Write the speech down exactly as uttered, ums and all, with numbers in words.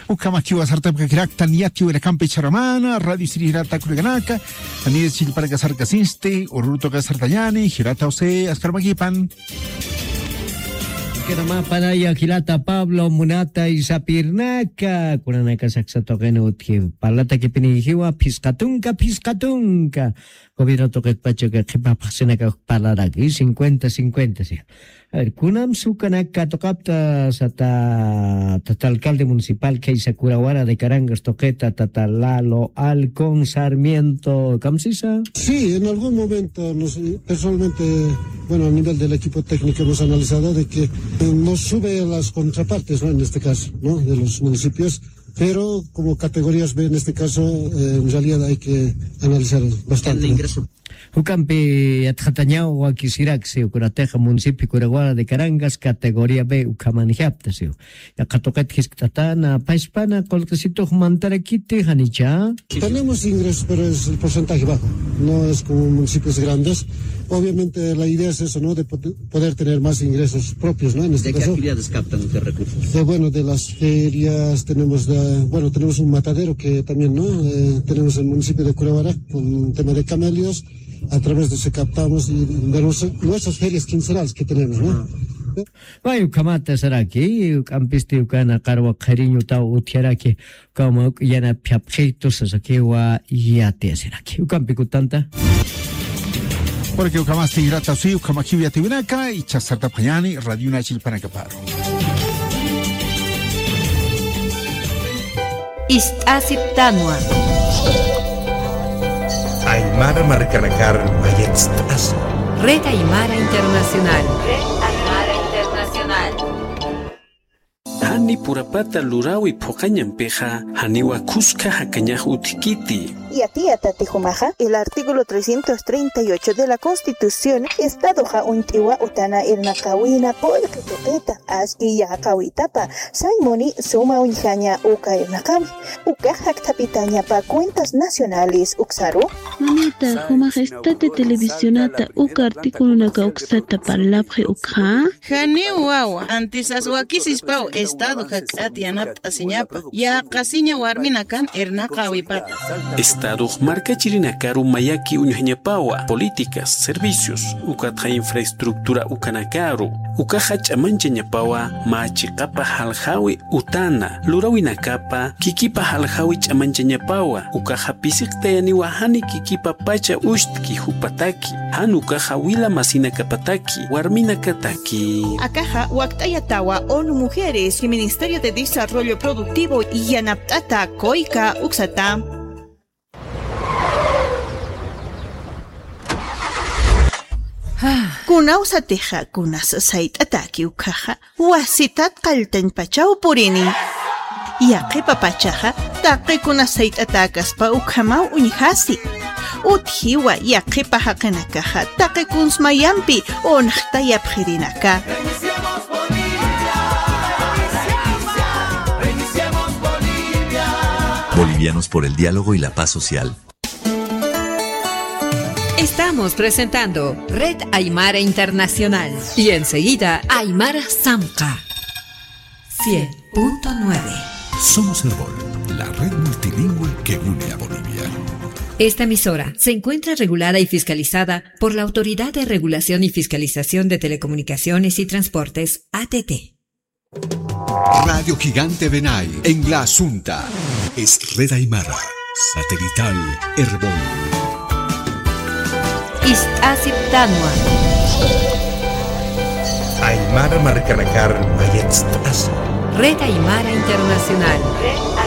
Ukamakiwa sartapka kirakta niyati wala kampe charamana, radio sirihirata kureganaka, anide chilparaga sarkasinste, urutoka sartayani, hirata ose, askarmakipan. Kenama panaya kilata Pablo Munata y Sapirnaka kunanaka saksatokeno utki palata kipinihiwa piskatunka piskatunka gobierno toque pacho que pasena que palaraki cincuenta cincuenta sí. A ver, kunam sukanaka tokapta sata tata alcalde municipal que Isakurawara de Carangas Toqueta tata Lalo Alcón Sarmiento Camsisa. Sí, en algún momento nos, personalmente, bueno, a nivel del equipo técnico hemos analizado de que nos sube las contrapartes, ¿no? En este caso, ¿no? De los municipios, pero como categorías B en este caso, eh, en realidad hay que analizar bastante. ¿No? Ucampi atjatañao wakisiraxi ukurateja municipio Curaguara de Carangas categoría B ukamanjaptasio. Ya katoket hisktatana paispana colquecito humantarequite hanicha. Tenemos ingresos, pero es el porcentaje bajo. No es como municipios grandes. Obviamente la idea es eso, ¿no? De poder tener más ingresos propios, ¿no? En este ¿De caso, qué actividades captan los recursos? De, bueno, de las ferias, tenemos de, bueno, tenemos un matadero que también, ¿no? Eh, tenemos el municipio de Curaguara con un tema de camelios. A través de eso captamos y de nuestras ferias quincenales que tenemos, ¿no? Vai ukamata saraki ukampiste ukana karwa cariño tau utiaraki como yana piapjeito sasakewa yate saraki ukampikutanta. Porque ukamaste hirata sui ukamakiwi ativinaka y chasarta payani radio nachil panakaparo. Istasiptanua. Aymara Marcanakar Mayetstas. Red Aymara Internacional. Red Aymara Internacional. Hani purapata lurawi pokañampeja, haniwa kuska hakañaj utikiti. Y a ti, Atatijumaja, el artículo trescientos treinta y ocho de la Constitución, Estado ja untiwa utana irnakawina polka toqueta, aski ya kawitapa, saimoni suma unjaña uka irnakawi, uka haktapitaña pa cuentas nacionales uksaru. Mamita, Jumaja, estate televisionata uka artículo naka uksata parlabje ukha. Jane wawa, antes aswakisis pau Estado ja atianap asiñapa, ya kasiña warminakan irnakawipata. Estado marca chirinakaru mayaki uñuñapawa, políticas, servicios, ukatja infraestructura ukanakaru, ukaja chamancha ñapawa, machikapa haljawi utana, lurawinakapa, kikipa haljawi chamancha ñapawa, ukaja pisiktayani wahani kikipa pacha ushtki hupataki, han ukaja wila masina kapataki, warmina kataki. Akaja waktayatawa ONU Mujeres y Ministerio de Desarrollo Productivo y Yanaptata Koika Uksata. Kunausa teja kunas sait ataki ukaja wasitat kalten pachau purini. Yaqi papachaja taqi kunas sait atakas pa ukhamau uñhasi. Uthiwa yaqi pahakanakaja taqi kunsmayampi onhtayap hirinaka. Bolivianos por el diálogo y la paz social. Estamos presentando Red Aymara Internacional y enseguida Aymara Samca cien punto nueve. Somos Herbol, la red multilingüe que une a Bolivia. Esta emisora se encuentra regulada y fiscalizada por la Autoridad de Regulación y Fiscalización de Telecomunicaciones y Transportes, A T T. Radio Gigante Benay, en La Asunta. Es Red Aymara, satelital Herbol. Istasiptanua. Aymara Marcanakar Mayetstas. Red Aymara Internacional. Red